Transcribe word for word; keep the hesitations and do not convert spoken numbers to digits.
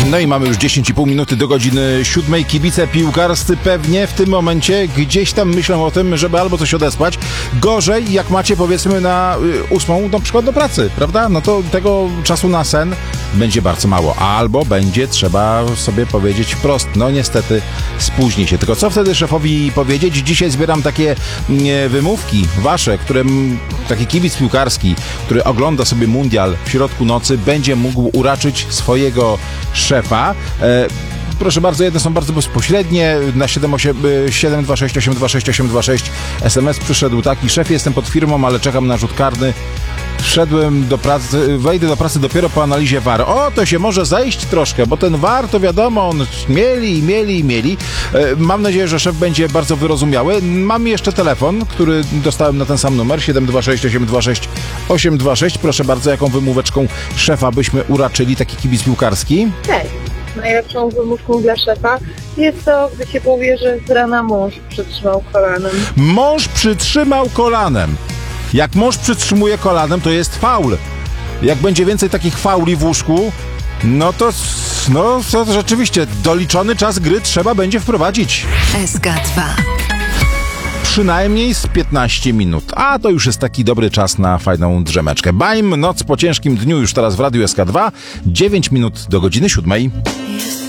No i mamy już dziesięć i pół minuty do godziny siódmej. Kibice piłkarscy pewnie w tym momencie gdzieś tam myślą o tym, żeby albo coś odesłać. Gorzej, jak macie powiedzmy na ósmą na przykład do pracy, prawda? No to tego czasu na sen będzie bardzo mało. Albo będzie trzeba sobie powiedzieć wprost, no niestety spóźni się. Tylko co wtedy szefowi powiedzieć? Dzisiaj zbieram takie nie, wymówki wasze, które taki kibic piłkarski, który ogląda sobie mundial w środku nocy, będzie mógł uraczyć swojego szefa. E, proszę bardzo, jedne są bardzo bezpośrednie. Na siedem dwa sześć osiem dwa sześć osiem dwa sześć es em es przyszedł taki: szefie, jestem pod firmą, ale czekam na rzut karny. Wszedłem do pracy, wejdę do pracy dopiero po analizie V A R. O, to się może zajść troszkę, bo ten V A R to wiadomo, on mieli, mieli, mieli. E, mam nadzieję, że szef będzie bardzo wyrozumiały. Mam jeszcze telefon, który dostałem na ten sam numer, siedem dwa sześć osiem dwa sześć osiem dwa sześć. Proszę bardzo, jaką wymóweczką szefa byśmy uraczyli, taki kibic piłkarski? Hej, najlepszą wymówką dla szefa jest to, gdy się powie, że z rana mąż przytrzymał kolanem. Mąż przytrzymał kolanem. Jak mąż przytrzymuje kolanem, to jest faul. Jak będzie więcej takich fauli w łóżku, no to, no to rzeczywiście doliczony czas gry trzeba będzie wprowadzić. S K dwa. Przynajmniej z piętnaście minut. A to już jest taki dobry czas na fajną drzemeczkę. Bajm, noc po ciężkim dniu już teraz w Radiu S K dwa. dziewięć minut do godziny siódmej.